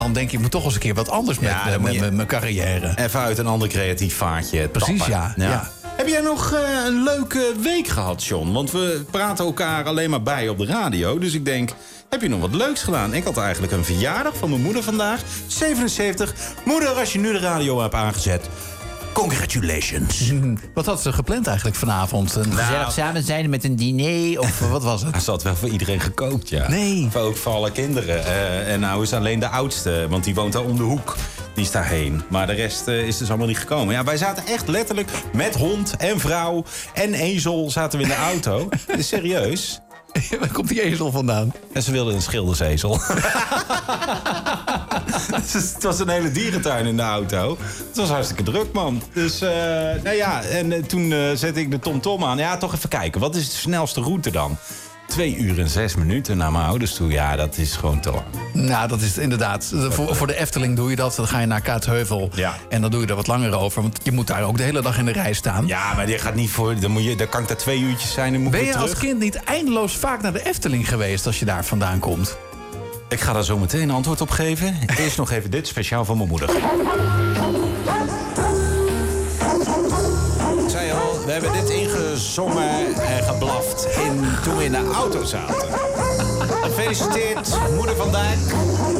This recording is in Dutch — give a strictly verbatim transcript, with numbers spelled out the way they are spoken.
Dan denk je, ik moet toch eens een keer wat anders met, Ja, uh, dan moet met, je met mijn carrière. Even uit een ander creatief vaartje Precies, tappen. ja, ja. Heb jij nog uh, een leuke week gehad, John? Want we praten elkaar alleen maar bij op de radio. Dus ik denk, heb je nog wat leuks gedaan? Ik had eigenlijk een verjaardag van mijn moeder vandaag. zevenenzeventig. Moeder, als je nu de radio hebt aangezet, congratulations. Wat had ze gepland eigenlijk vanavond? Een Nou, gezellig samen zijn met een diner of wat was het? Ze had wel voor iedereen gekookt, ja. Nee. Voor ook voor alle kinderen. Uh, en nou is alleen de oudste, want die woont daar om de hoek. Die is daarheen. Maar de rest uh, is dus allemaal niet gekomen. Ja, wij zaten echt letterlijk met hond en vrouw en ezel zaten we in de auto. Is serieus. Waar komt die ezel vandaan? En ze wilden een schildersezel. Het was een hele dierentuin in de auto. Het was hartstikke druk, man. Dus, uh, nou ja, en uh, toen uh, zette ik de TomTom aan. Ja, toch even kijken. Wat is de snelste route dan? Twee uur en zes minuten naar mijn ouders toe. Ja, dat is gewoon te lang. Nou, dat is inderdaad. Voor, voor de Efteling doe je dat. Dan ga je naar Kaatsheuvel. Ja. En dan doe je er wat langer over. Want je moet daar ook de hele dag in de rij staan. Ja, maar die gaat niet voor. Dan, moet je, dan kan ik daar twee uurtjes zijn en moet ik Ben weer je terug. als kind niet eindeloos vaak naar de Efteling geweest als je daar vandaan komt? Ik ga daar zo meteen een antwoord op geven. Eerst nog even dit, speciaal voor mijn moeder. Ik zei al, we hebben dit ingezongen en geblaft in, toen we in de auto zaten. Gefeliciteerd, moeder van Dijk.